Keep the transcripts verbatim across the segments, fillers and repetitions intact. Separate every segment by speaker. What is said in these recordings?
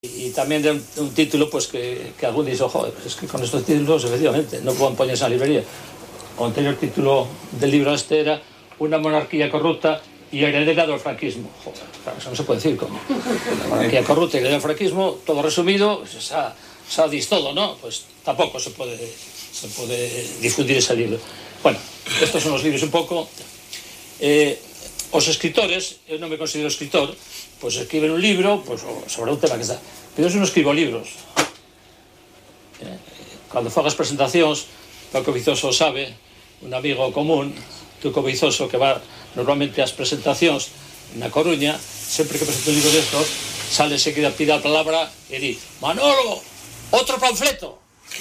Speaker 1: Y tamén de un, un título pues que, que algún dice, joder, pues es que con estos títulos efectivamente non poden poñerse na librería. O anterior título del libro este era Una monarquía corrupta y heredera do franquismo. Joder, claro, eso non se pode decir como una monarquía corrupta y heredera do franquismo, todo resumido, xa, xa dis todo, ¿no? Pues tampouco se pode se pode difundir ese libro. Bueno, estos son os libros un pouco. Eh, os escritores, eu non me considero escritor, pues escriben un libro pues, sobre un tema que está. Pero eu non escribo libros. Eh, cando fagas presentacións, Paco Vizoso sabe, un amigo común, Tuco Vizoso, que va normalmente ás presentacións na Coruña, sempre que presenta un libro destos, sale seguida, pide a palabra e di, Manolo, outro panfleto.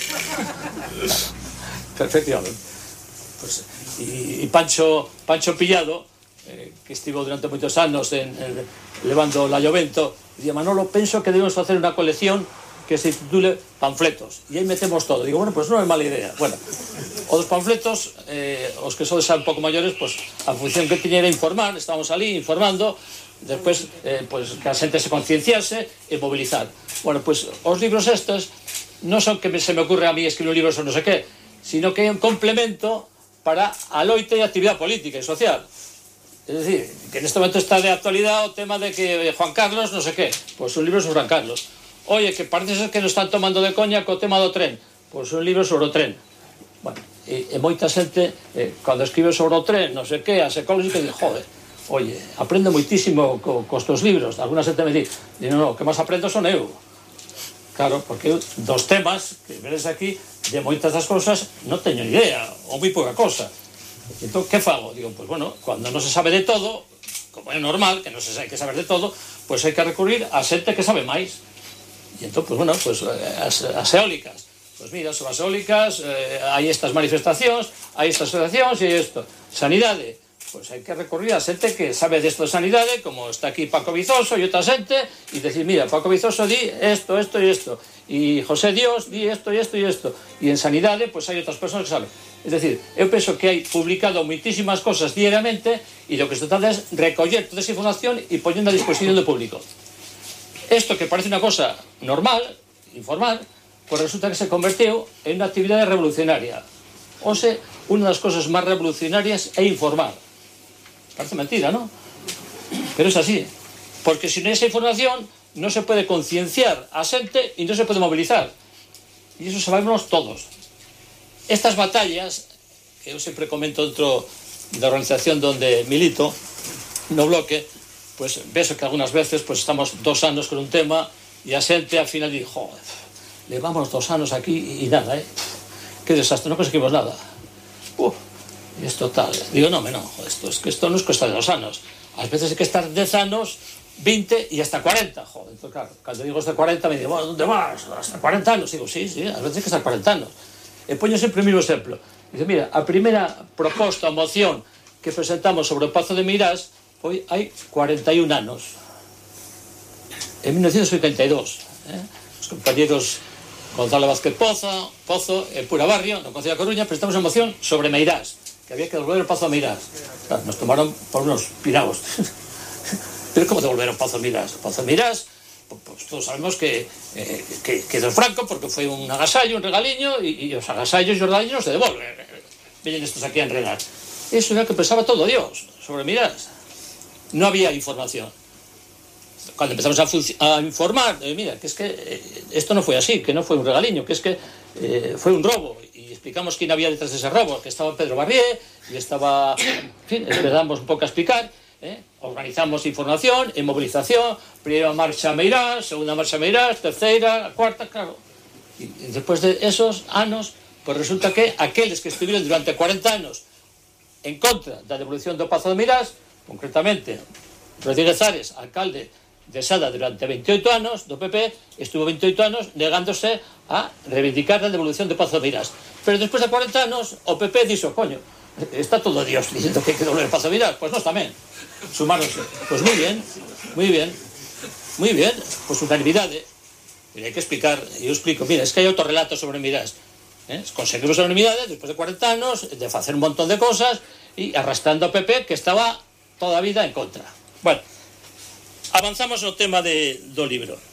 Speaker 1: Perfectamente. Pues, e, e Pancho, Pancho Pillado, eh, que estivo durante moitos anos en, en, levando la Llovento, dicía, Manolo, penso que debemos facer unha colección que se titule Panfletos, e aí metemos todo. Digo, bueno, pues non é mala idea. Bueno, os panfletos, eh, os que sodes un pouco maiores, pues a función que tiña era informar, estábamos ali informando, despois, eh, pues, que a xente se concienciase e mobilizar. Bueno, pues os libros estes non son que me, se me ocurre a mí escribir un libro sobre non sei que, sino que é un complemento para a loita e a actividade política e social. Es decir, que en este momento está de actualidad o tema de que Juan Carlos no sé qué, pues un libro sobre Juan Carlos. Oye, que parece ser que nos están tomando de coña co tema do tren, pues un libro sobre o tren. Bueno, e, e moita xente, eh, cando escribe sobre o tren, no sé qué, as ecolóxicas, dice, joder, oye, aprendo moitísimo co, cos teus libros. Alguna xente me di, di, no, no, que máis aprendo son eu. Claro, porque eu, dos temas que veres aquí, de moitas das cousas, non teño ni idea, ou moi pouca cosa. Entón, que fago? Digo, pues bueno, cuando non se sabe de todo, como é normal, que non se hai que saber de todo, pues hai que recurrir a xente que sabe máis. E entón, pues bueno, pues as, as eólicas. Pues mira, sobre as eólicas, eh, hai estas manifestacións, hai estas asociacións e isto. Sanidade, pues hai que recurrir a xente que sabe desto de sanidade, como está aquí Paco Vizoso e outra xente, e decir, mira, Paco Vizoso di esto, esto e isto, e José Dios di esto e isto e isto, e en sanidade, pues hai outras persoas que saben. Es decir, eu penso que hai publicado moitísimas cosas diariamente e lo que se trata é recoller toda esa información e poñendo a disposición do público. Esto que parece unha cosa normal, informar, pues resulta que se convertiu en unha actividade revolucionaria. O sea, unha das cosas máis revolucionarias é informar. Parece mentira, ¿no? Pero es así. Porque sin esa información non se pode concienciar a xente e non se pode mobilizar. E iso sabemos todos. Estas batallas, que eu sempre comento dentro da organización donde milito, no bloque, pues veso que algunas veces pues estamos dos anos con un tema e a xente al final di, joder, levamos dos anos aquí e nada, eh? Que desastre, non conseguimos nada. Uh, esto tal. Digo, no, no, esto es que esto non es cuesta de dos anos. Ás veces hai que estar dez anos, vinte e hasta cuarenta. Joder, entonces, claro, cando digo hasta cuarenta me digo, bueno, ¿dónde vas? Hasta cuarenta anos. Digo, sí, sí, ás veces hai que estar cuarenta anos. E poño sempre o mismo exemplo. Dice, mira, a primeira proposta, a moción que presentamos sobre o Pazo de Meirás foi hai cuarenta e un anos. En mil novecientos oitenta e dous. Eh? Os compañeros Gonzalo Vázquez Pozo, Pozo e Pura Barrio, no Concello da Coruña, presentamos unha moción sobre Meirás, que había que devolver o Pazo de Meirás. Claro, nos tomaron por unos piraos. Pero como devolver o Pazo de Meirás? O Pazo de Meirás, pues todos sabemos que, eh, que, que do Franco, porque foi un agasallo, un regaliño, e, e os agasallos e os regaliños se devolven. Veñen estos aquí a enredar. Eso era o que pensaba todo Dios sobre Meirás. No había información. Cuando empezamos a, a informar, eh, mira, que es que eh, esto no fue así, que no fue un regaliño, que es que eh, fue un robo, y explicamos quién había detrás de ese robo, que estaba Pedro Barrié, y estaba, en fin, empezamos un pouco a explicar, eh, organizamos información, en movilización, primeira marcha a Meirás, segunda marcha a Meirás, terceira, cuarta, claro. Y, y después de esos anos, pues resulta que aqueles que estuvieron durante cuarenta anos en contra da devolución do Pazo de Meirás, concretamente Rodríguez Ares, alcalde de Sada durante veintiocho anos do P P, estuvo veintiocho anos negándose a reivindicar a devolución do Pazo de Meirás. Pero despois de cuarenta anos o P P dixo, coño, está todo Dios diciendo que hai que devolver o Pazo de Meirás, pues nós tamén sumáronse. Pues moi bien, moi bien, moi bien, pues unanimidade. Pero hai que explicar, eu explico, mira, es que hai outro relato sobre Meirás. Eh? Conseguimos a unanimidade despois de cuarenta anos de facer un montón de cosas e arrastrando ao P P que estaba toda a vida en contra. Bueno, avanzamos no tema de, do libro.